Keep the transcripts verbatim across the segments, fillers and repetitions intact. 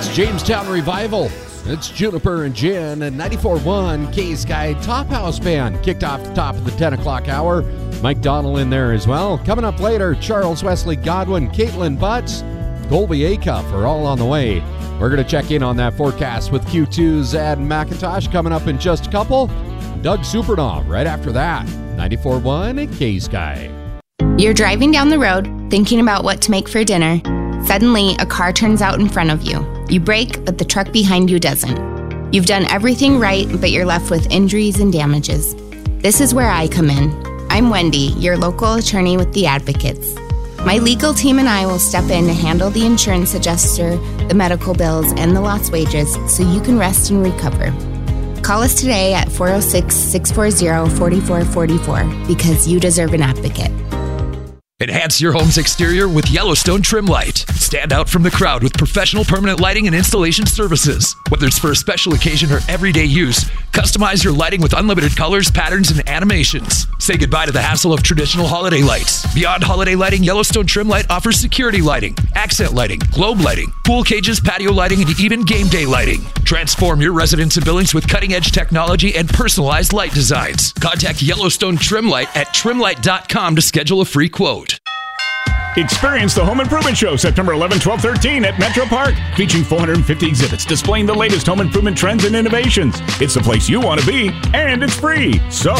It's Jamestown Revival. It's Juniper and Jen and ninety-four point one K-Sky Top House Band kicked off the top of the ten o'clock hour. Mike Donnell in there as well. Coming up later, Charles Wesley Godwin, Caitlin Butts, Colby Acuff are all on the way. We're going to check in on that forecast with Q two's Ed McIntosh coming up in just a couple. Doug Supernov right after that. ninety-four point one K-Sky. You're driving down the road, thinking about what to make for dinner. Suddenly, a car turns out in front of you. You brake, but the truck behind you doesn't. You've done everything right, but you're left with injuries and damages. This is where I come in. I'm Wendy, your local attorney with the Advocates. My legal team and I will step in to handle the insurance adjuster, the medical bills, and the lost wages so you can rest and recover. Call us today at four oh six, six four zero, four four four four because you deserve an advocate. Enhance your home's exterior with Yellowstone Trim Light. Stand out from the crowd with professional permanent lighting and installation services. Whether it's for a special occasion or everyday use, customize your lighting with unlimited colors, patterns, and animations. Say goodbye to the hassle of traditional holiday lights. Beyond holiday lighting, Yellowstone Trim Light offers security lighting, accent lighting, globe lighting, pool cages, patio lighting, and even game day lighting. Transform your residents and buildings with cutting-edge technology and personalized light designs. Contact Yellowstone Trim Light at trim light dot com to schedule a free quote. Experience the Home Improvement Show September eleventh, twelfth, thirteenth at Metro Park, featuring four hundred fifty exhibits displaying the latest home improvement trends and innovations. It's the place you want to be, and it's free. So,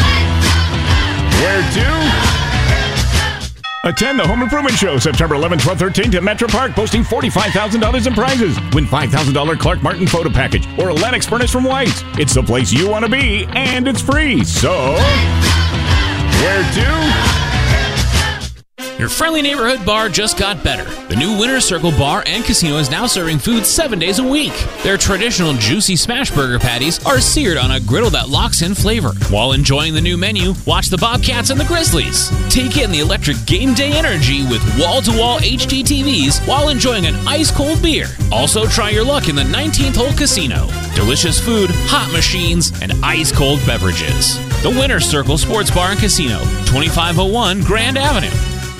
where to? Attend the Home Improvement Show September eleventh, twelfth, thirteenth at Metro Park, boasting forty-five thousand dollars in prizes. Win five thousand dollars Clark Martin photo package or a Lennox furnace from White's. It's the place you want to be, and it's free. So, where to? Your friendly neighborhood bar just got better. The new Winter Circle Bar and Casino is now serving food seven days a week. Their traditional juicy smash burger patties are seared on a griddle that locks in flavor. While enjoying the new menu, watch the Bobcats and the Grizzlies. Take in the electric game day energy with wall-to-wall H D T Vs while enjoying an ice-cold beer. Also, try your luck in the nineteenth hole casino. Delicious food, hot machines, and ice-cold beverages. The Winter Circle Sports Bar and Casino, twenty-five oh one Grand Avenue.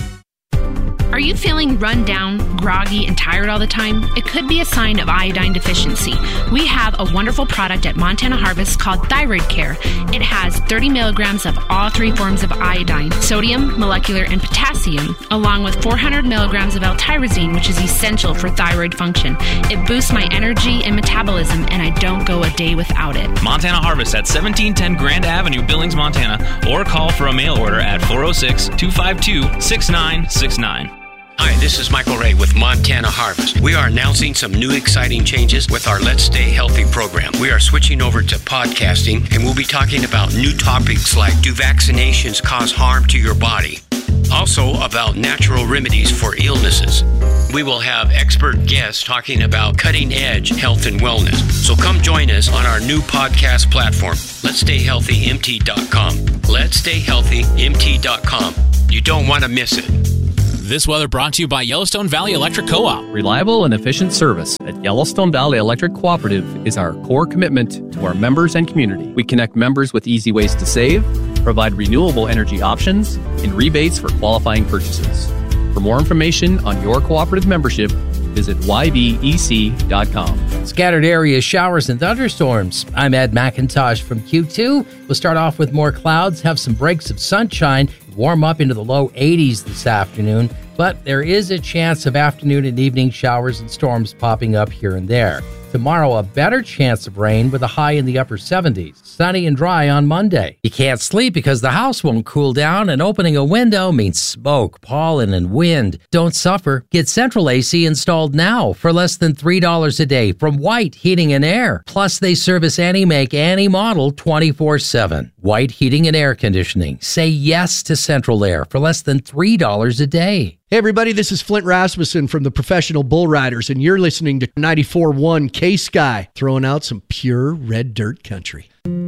Are you feeling run down, groggy, and tired all the time? It could be a sign of iodine deficiency. We have a wonderful product at Montana Harvest called Thyroid Care. It has thirty milligrams of all three forms of iodine, sodium, molecular, and potassium, along with four hundred milligrams of L-tyrosine, which is essential for thyroid function. It boosts my energy and metabolism, and I don't go a day without it. Montana Harvest at seventeen ten Grand Avenue, Billings, Montana, or call for a mail order at four oh six, two five two, six nine six nine. Hi, this is Michael Ray with Montana Harvest. We are announcing some new exciting changes with our Let's Stay Healthy program. We are switching over to podcasting, and we'll be talking about new topics like, do vaccinations cause harm to your body? Also about natural remedies for illnesses. We will have expert guests talking about cutting-edge health and wellness. So come join us on our new podcast platform, lets stay healthy M T dot com. lets stay healthy M T dot com. You don't want to miss it. This weather brought to you by Yellowstone Valley Electric Co-op. Reliable and efficient service at Yellowstone Valley Electric Cooperative is our core commitment to our members and community. We connect members with easy ways to save, provide renewable energy options, and rebates for qualifying purchases. For more information on your cooperative membership, visit y v e c dot com. Scattered area showers and thunderstorms. I'm Ed McIntosh from Q two. We'll start off with more clouds, have some breaks of sunshine, warm up into the low eighties this afternoon, but there is a chance of afternoon and evening showers and storms popping up here and there. Tomorrow, a better chance of rain with a high in the upper seventies. Sunny and dry on Monday. You can't sleep because the house won't cool down, and opening a window means smoke, pollen, and wind. Don't suffer. Get Central A C installed now for less than three dollars a day from White Heating and Air. Plus, they service any make, any model twenty-four seven. White Heating and Air Conditioning. Say yes to Central Air for less than three dollars a day. Hey everybody, this is Flint Rasmussen from the Professional Bull Riders, and you're listening to ninety-four point one K-Sky, throwing out some pure red dirt country.